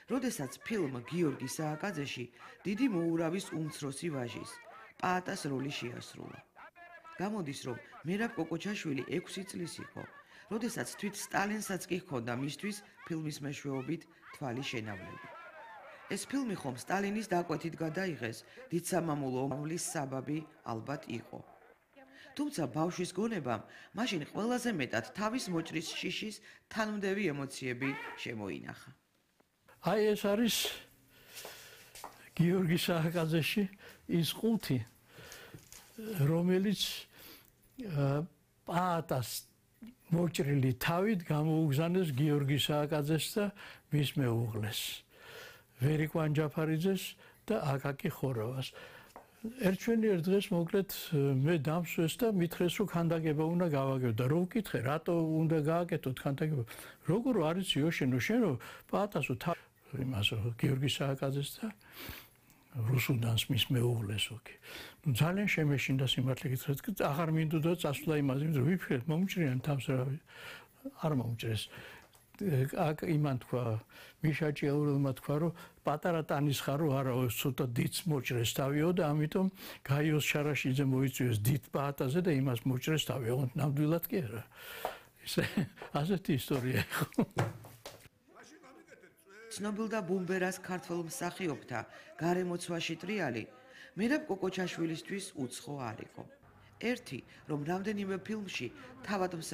როდესაც ფილმ გიორგი სააკაძეში დიდი მოურავის უმცროსი ვაჟის, პაატას როლი შეასრულა. გამოდის, რომ მერაბ კოკოჩაშვილი 6 წლის იყო, როდესაც თვით სტალინსაც კი ჰქონდა მისთვის ფილმის მეშვეობით თვალი შენავლები. ეს ფილმი ხომ სტალინის დაკვეთით გადაიღეს, დიდსამამულო ომლის საბაბი ალბათ იყო. თუმცა ბავშვის გონებამ მაშინ ყველაზე მეტად თავის მოჭრის შიშის თანმდევი ემოციები შემოინახა. აი ეს არის გიორგი სააკაძეში ის ყუთი, რომელიც პაატას მოჭრილი თავით გამოუგზავნეს გიორგი სააკაძეს და მის მეუღლეს, ვერიკვან ჯაფარიძეს და აკაკი ხოროვას. ერთშვენი ერთ დღეს მოკლედ მე დამსვეს და მითხრეს, რომ ქანდაკება უნდა გავაკეთო და რო ვკითხე, რატო უნდა გააკეთოთ ქანდაკება? როგორ არის იოშენო შენ რომ პაატასო იმასო გიორგი სააკაძეს და რუსუდანს მის მეუღლესო კი. ნუ ძალიან შემეშინდა სიმართლე გითხრათ, აღარ მინდოდა წასვლა იმაზე, რომ ვიფიქრეთ მომჭრიან თავს რა არ მომჭრეს. აქ იმან თქვა, მიშა ჭიაურელმა თქვა, რომ პატარა ტანის ხარო არა, ცოტა დიდს მოჭრეს თავიო და ამიტომ გაიოს შარაშიძე მოიწვიეს დიდ პაატაზე და იმას მოჭრეს თავი. ოღონდ ნამდვილად კი არა. ესე ასეთი ისტორია იყო. ცნობილ და ბუმბერას ქართველ მსახიობთა გარემოცვაში ტრიალი მერაბ კოკოჩაშვილისთვის უცხო არ იყო. ერთი, რომ რამდენიმე ფილმში თავად